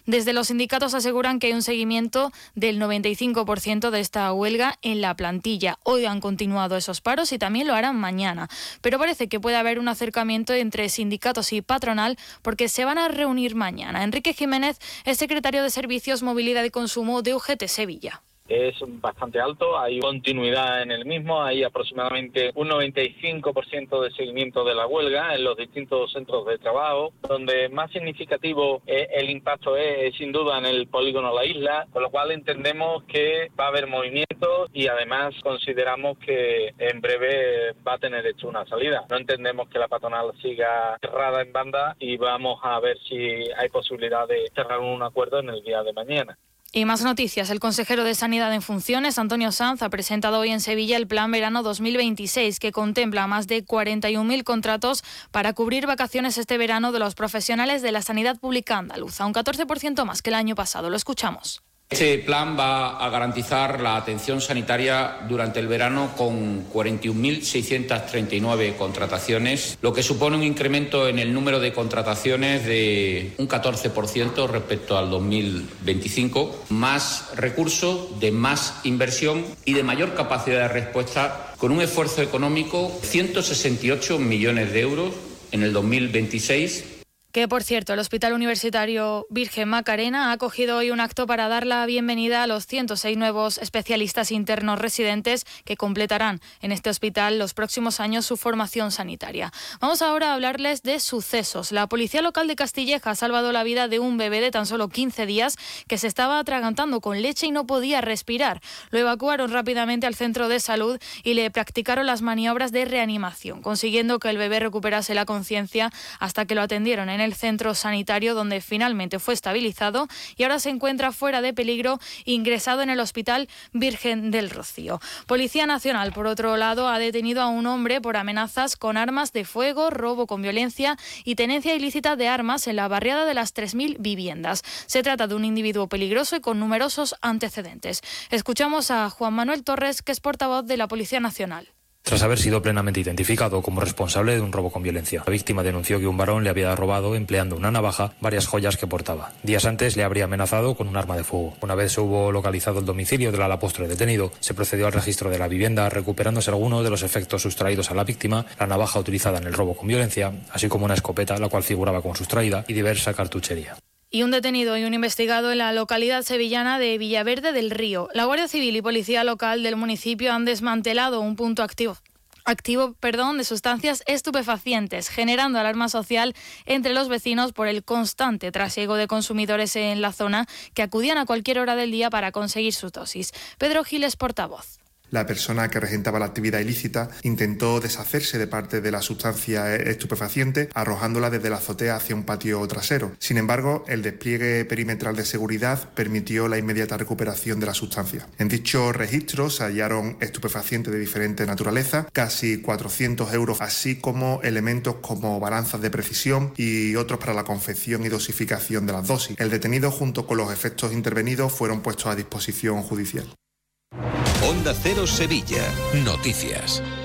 Desde los sindicatos aseguran que hay un seguimiento del 95% de esta huelga en la plantilla. Hoy han continuado esos paros y también lo harán mañana. Pero parece que puede haber un acercamiento entre sindicatos y patronal porque se van a reunir mañana. Enrique Jiménez es secretario de Servicios, Movilidad y Consumo de UGT Sevilla. Es bastante alto, hay continuidad en el mismo, hay aproximadamente un 95% de seguimiento de la huelga en los distintos centros de trabajo, donde más significativo el impacto es sin duda en el polígono La Isla, con lo cual entendemos que va a haber movimientos y además consideramos que en breve va a tener hecho una salida. No entendemos que la patronal siga cerrada en banda y vamos a ver si hay posibilidad de cerrar un acuerdo en el día de mañana. Y más noticias. El consejero de Sanidad en funciones, Antonio Sanz, ha presentado hoy en Sevilla el Plan Verano 2026, que contempla más de 41.000 contratos para cubrir vacaciones este verano de los profesionales de la sanidad pública andaluza, un 14% más que el año pasado. Lo escuchamos. Este plan va a garantizar la atención sanitaria durante el verano con 41.639 contrataciones, lo que supone un incremento en el número de contrataciones de un 14% respecto al 2025, más recursos, de más inversión y de mayor capacidad de respuesta, con un esfuerzo económico de 168 millones de euros en el 2026. Que, por cierto, el Hospital Universitario Virgen Macarena ha acogido hoy un acto para dar la bienvenida a los 106 nuevos especialistas internos residentes que completarán en este hospital los próximos años su formación sanitaria. Vamos ahora a hablarles de sucesos. La Policía Local de Castilleja ha salvado la vida de un bebé de tan solo 15 días que se estaba atragantando con leche y no podía respirar. Lo evacuaron rápidamente al centro de salud y le practicaron las maniobras de reanimación, consiguiendo que el bebé recuperase la conciencia hasta que lo atendieron en el centro sanitario, donde finalmente fue estabilizado y ahora se encuentra fuera de peligro, ingresado en el Hospital Virgen del Rocío. Policía Nacional, por otro lado, ha detenido a un hombre por amenazas con armas de fuego, robo con violencia y tenencia ilícita de armas en la barriada de las 3.000 viviendas. Se trata de un individuo peligroso y con numerosos antecedentes. Escuchamos a Juan Manuel Torres, que es portavoz de la Policía Nacional. Tras haber sido plenamente identificado como responsable de un robo con violencia, la víctima denunció que un varón le había robado, empleando una navaja, varias joyas que portaba. Días antes le habría amenazado con un arma de fuego. Una vez se hubo localizado el domicilio del alapostre detenido, se procedió al registro de la vivienda, recuperándose algunos de los efectos sustraídos a la víctima, la navaja utilizada en el robo con violencia, así como una escopeta, la cual figuraba como sustraída, y diversa cartuchería. Y un detenido y un investigado en la localidad sevillana de Villaverde del Río. La Guardia Civil y Policía Local del municipio han desmantelado un punto activo de sustancias estupefacientes, generando alarma social entre los vecinos por el constante trasiego de consumidores en la zona que acudían a cualquier hora del día para conseguir sus dosis. Pedro Giles, portavoz. La persona que regentaba la actividad ilícita intentó deshacerse de parte de la sustancia estupefaciente, arrojándola desde la azotea hacia un patio trasero. Sin embargo, el despliegue perimetral de seguridad permitió la inmediata recuperación de la sustancia. En dicho registro se hallaron estupefacientes de diferente naturaleza, casi 400 euros, así como elementos como balanzas de precisión y otros para la confección y dosificación de las dosis. El detenido, junto con los efectos intervenidos, fueron puestos a disposición judicial. Onda Cero Sevilla. Noticias.